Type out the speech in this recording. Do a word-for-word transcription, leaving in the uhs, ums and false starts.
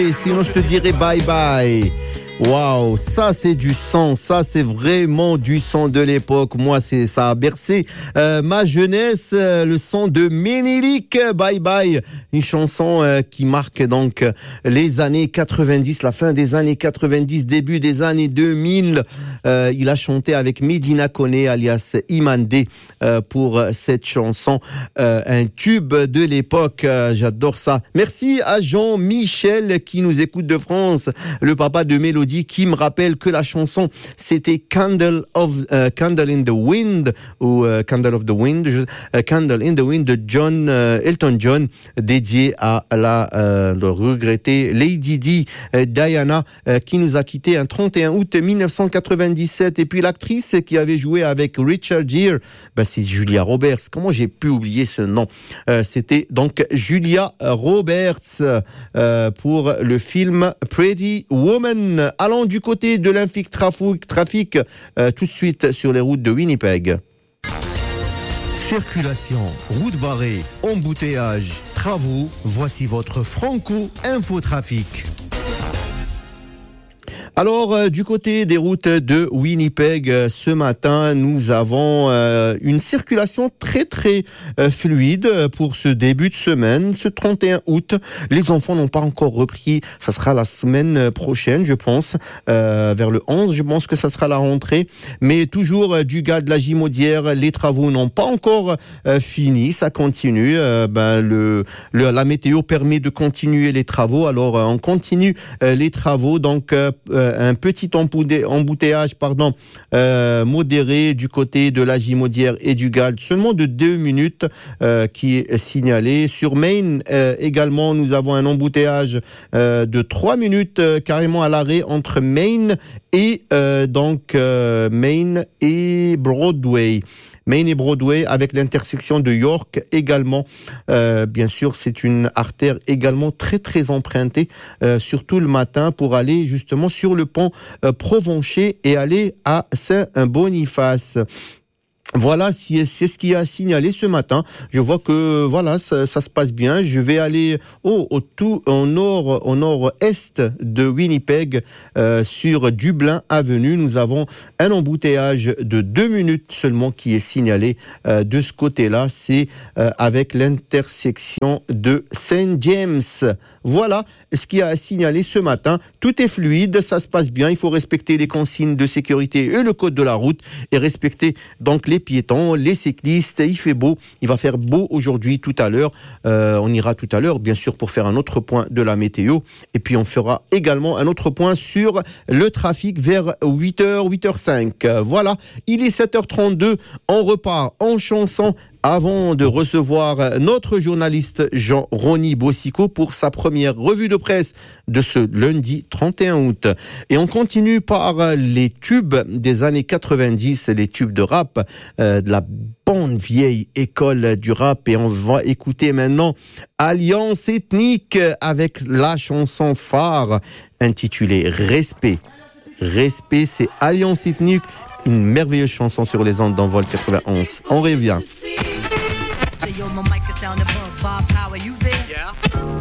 Et sinon, je te dirais bye bye. Waouh, ça c'est du sang, ça c'est vraiment du sang de l'époque. Moi, c'est ça a bercé euh, ma jeunesse, euh, le son de Ménélique, Bye Bye, une chanson euh, qui marque donc les années quatre-vingt-dix, la fin des années quatre-vingt-dix, début des années deux mille. Euh, il a chanté avec Medina Koné, alias Imandé, euh, pour cette chanson, euh, un tube de l'époque. Euh, j'adore ça. Merci à Jean-Michel qui nous écoute de France, le papa de Mélodie, qui me rappelle que la chanson c'était Candle of uh, Candle in the Wind ou uh, Candle of the Wind, uh, Candle in the Wind de John uh, Elton John, dédié à la uh, le regrettée Lady Di uh, Diana uh, qui nous a quitté un trente et un août mille neuf cent quatre-vingt-dix-sept. Et puis l'actrice qui avait joué avec Richard Gere, bah c'est Julia Roberts. Comment j'ai pu oublier ce nom? Uh, c'était donc Julia Roberts uh, pour le film Pretty Woman. Allons du côté de l'infiltrafic trafic euh, tout de suite sur les routes de Winnipeg. Circulation, route barrée, embouteillage, travaux, voici votre Franco Infotrafic. Alors, euh, du côté des routes de Winnipeg, euh, ce matin, nous avons euh, une circulation très très euh, fluide pour ce début de semaine, ce trente et un août. Les enfants n'ont pas encore repris, ça sera la semaine prochaine, je pense, euh, vers le onze, je pense que ça sera la rentrée. Mais toujours euh, du gars de la Gimaudière, les travaux n'ont pas encore euh, fini, ça continue. Euh, ben, le, le, la météo permet de continuer les travaux, alors euh, on continue euh, les travaux, donc euh, un petit embouteillage pardon, euh, modéré du côté de la Gimaudière et du Gald, seulement de deux minutes euh, qui est signalé. Sur Main euh, également, nous avons un embouteillage euh, de trois minutes euh, carrément à l'arrêt entre Main et euh, donc euh, Main et Broadway. Main et Broadway avec l'intersection de York également. Euh, bien sûr, c'est une artère également très très empruntée, euh, surtout le matin pour aller justement sur le pont euh, Provencher et aller à Saint-Boniface. Voilà, c'est ce qui a signalé ce matin. Je vois que voilà, ça, ça se passe bien. Je vais aller au, au tout au nord, au nord-est de Winnipeg, euh, sur Dublin Avenue. Nous avons un embouteillage de deux minutes seulement qui est signalé euh, de ce côté-là. C'est euh, avec l'intersection de Saint James. Voilà ce qui a signalé ce matin. Tout est fluide, ça se passe bien. Il faut respecter les consignes de sécurité et le code de la route et respecter donc les piétons, les cyclistes. Il fait beau, il va faire beau aujourd'hui, tout à l'heure. Euh, on ira tout à l'heure, bien sûr, pour faire un autre point de la météo. Et puis on fera également un autre point sur le trafic vers huit heures, huit heures cinq. Voilà, il est sept heures trente-deux. On repart en chanson avant de recevoir notre journaliste Jean-Rony Bossico pour sa première revue de presse de ce lundi trente et un août. Et on continue par les tubes des années quatre-vingt-dix, les tubes de rap, euh, de la bonne vieille école du rap. Et on va écouter maintenant Alliance Ethnique avec la chanson phare intitulée Respect. Respect, c'est Alliance Ethnique, une merveilleuse chanson sur les ondes d'Envol quatre-vingt-onze. On revient. Yo, my mic is sound above. Bob Power, you there? Yeah.